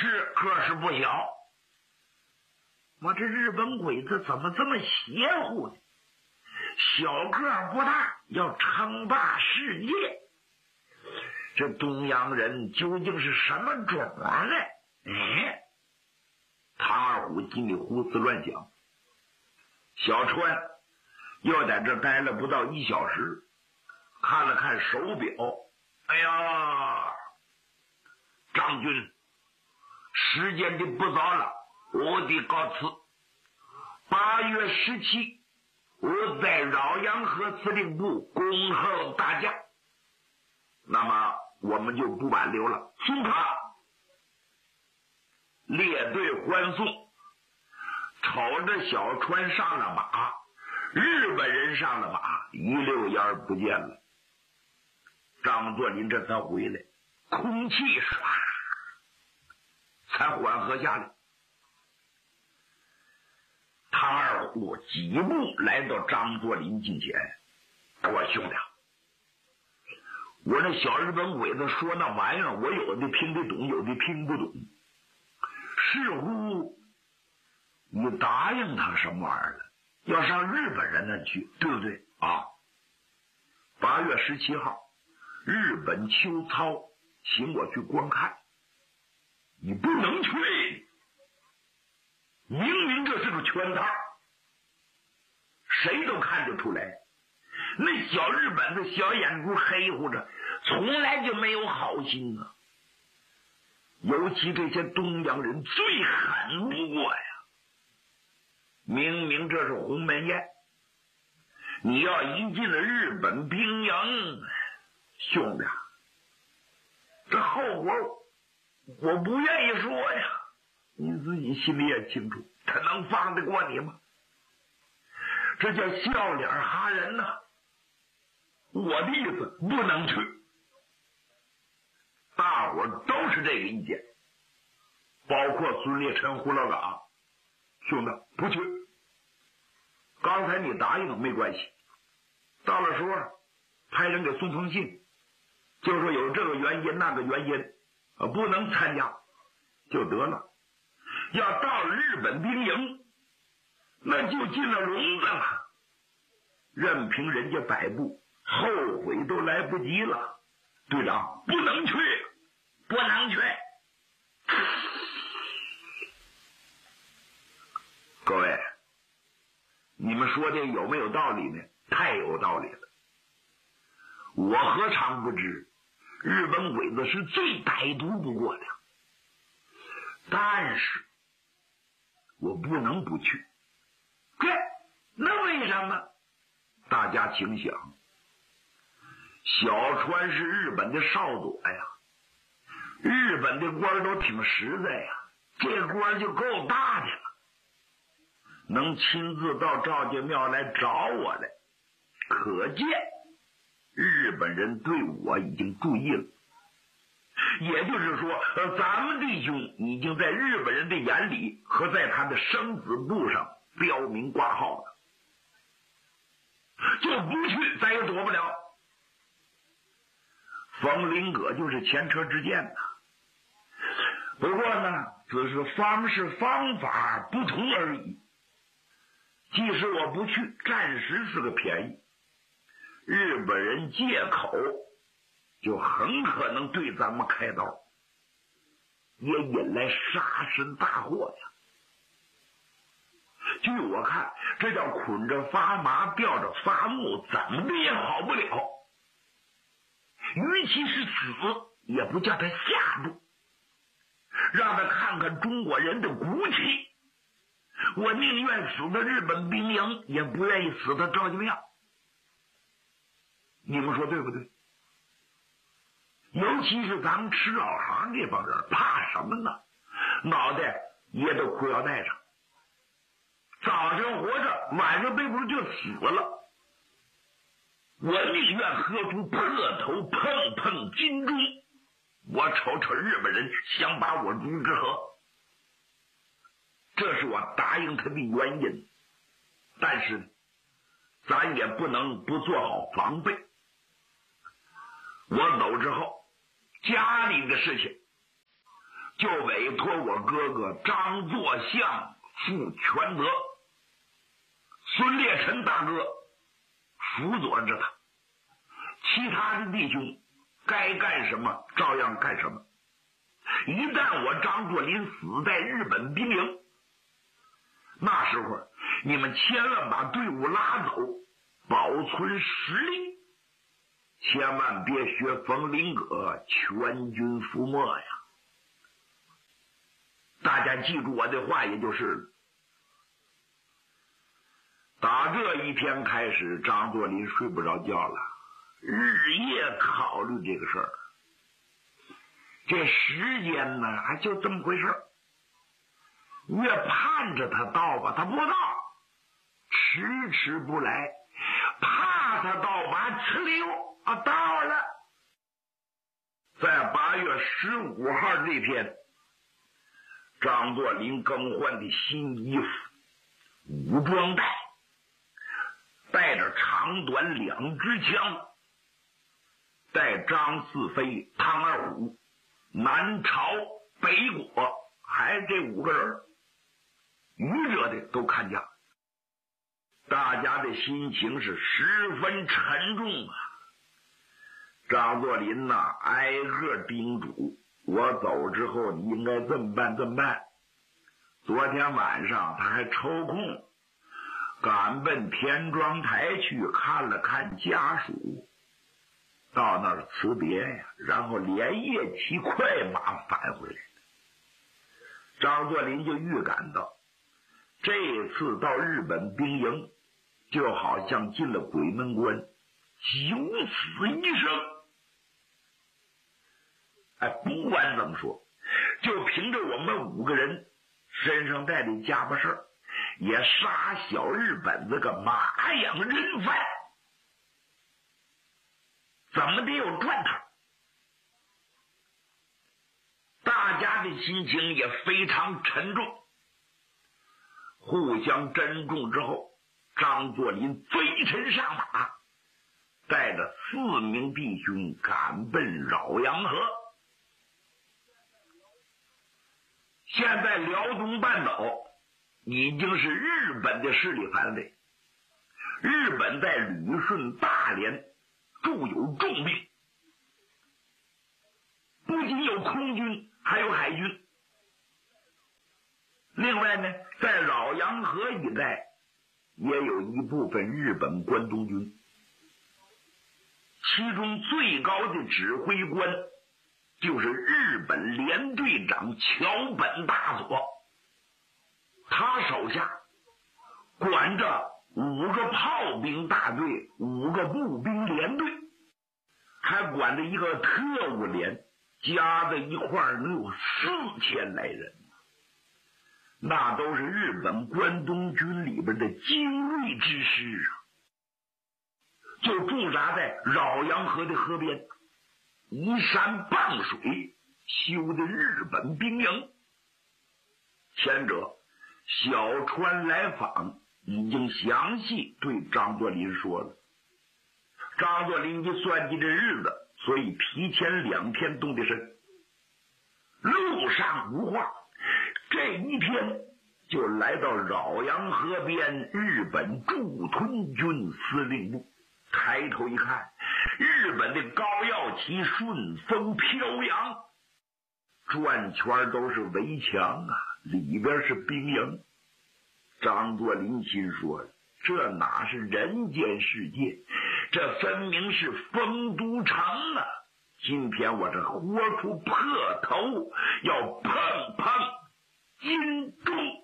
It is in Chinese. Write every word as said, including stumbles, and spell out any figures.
是个是不小。我这日本鬼子怎么这么邪乎呢？小个不大，要称霸世界。这东洋人究竟是什么种啊？哎，唐二虎心里胡思乱想。小川又在这待了不到一小时，看了看手表，哎呀，张军，时间的不早了，我得告辞。八月十七，我在饶阳河司令部恭候大驾。那么我们就不挽留了，送他。列队欢送，瞅着小川上了马，日本人上了马，一溜烟不见了。张作霖这才回来，空气唰才缓和下来。唐二虎几步来到张作霖近前，我说兄弟，我那小日本鬼子说那玩意儿，我有的听得懂，有的听不懂。似乎你答应他什么玩意儿了？要上日本人那去，对不对啊？八月十七号，日本秋操请我去观看，你不能去，明明这是个圈套，谁都看得出来。那小日本的小眼珠黑乎着，从来就没有好心啊。尤其这些东洋人最狠不过呀，明明这是鸿门宴，你要一进了日本兵营，兄弟，这后果我不愿意说呀，你自己心里也清楚，他能放得过你吗？这叫笑脸哈人呐、啊！我的意思不能去，大伙都是这个意见，包括孙烈臣、胡老嘎。兄弟，不去。刚才你答应没关系，到了时候派人给送封信，就说有这个原因那个原因啊，不能参加就得了。要到日本兵营，那就进了笼子了，任凭人家摆布，后悔都来不及了。队长，不能去，不能去。各位，你们说的有没有道理呢？太有道理了。我何尝不知日本鬼子是最歹毒不过的，但是我不能不去。对，那为什么？大家请想，小川是日本的少佐呀，日本的官都挺实在呀，这官就够大的了，能亲自到赵家庙来找我来，可见日本人对我已经注意了。也就是说，呃，咱们弟兄已经在日本人的眼里和在他的生子簿上标明挂号了，就不去咱也躲不了。冯林阁就是前车之鉴呐，不过呢，只是方式方法不同而已。即使我不去，暂时是个便宜，日本人借口就很可能对咱们开刀，也引来杀身大祸呀。据我看，这叫捆着发麻，吊着发木，怎么的也好不了。与其是死，也不叫他下步，让他看看中国人的骨气。我宁愿死在日本兵营，也不愿意死在赵家庙。你们说对不对？尤其是咱们吃老行这帮人，怕什么呢？脑袋掖到裤腰带上，早上活着，晚上背不住就死了。我宁愿喝出破头碰碰金钟，我瞅瞅日本人想把我如之何。这是我答应他的原因，但是咱也不能不做好防备。我走之后，家里的事情就委托我哥哥张作相负全责，孙烈臣大哥辅佐着他，其他的弟兄该干什么照样干什么。一旦我张作霖死在日本兵营，那时候你们千万把队伍拉走，保存实力，千万别学冯林阁全军覆没呀！大家记住我的话，也就是了。打这一天开始，张作霖睡不着觉了，日夜考虑这个事儿。这时间呢，还就这么回事儿。越盼着他到吧，他不到，迟迟不来，怕他到吧，呲溜啊，到了。在八月十五号这天，张作霖更换的新衣服，武装带，带着长短两支枪，带张四飞、汤二虎、南朝、北果，还这五个人，愚者的都看见了。大家的心情是十分沉重啊。张作霖呐、啊，挨个叮嘱我走之后你应该这么办这么办。昨天晚上他还抽空赶奔田庄台去看了看家属，到那儿辞别呀，然后连夜骑快马返回来。张作霖就预感到这次到日本兵营就好像进了鬼门关，九死一生。哎，不管怎么说，就凭着我们五个人身上带的家伙事儿，也杀小日本这个马养人犯，怎么得有赚头。大家的心情也非常沉重，互相珍重之后，张作霖飞身上马，带着四名弟兄赶奔饶阳河。现在辽东半岛已经是日本的势力范围，日本在旅顺、大连驻有重兵，不仅有空军，还有海军。另外呢，在饶阳河一带也有一部分日本关东军，其中最高的指挥官就是日本联队长桥本大佐，他手下管着五个炮兵大队，五个步兵连队，还管着一个特务连，加在一块儿能有四千来人，那都是日本关东军里边的精锐之师啊！就驻扎在饶阳河的河边，依山傍水修的日本兵营。前者小川来访已经详细对张作霖说了，张作霖一算计这日子，所以提前两天动的身。路上无话，这一天就来到饶阳河边日本驻屯军司令部。抬头一看，日本的高耀旗顺风飘扬，转圈都是围墙啊，里边是兵营。张作霖心说，这哪是人间世界，这分明是丰都城啊！今天我这豁出破头，要碰碰金钟。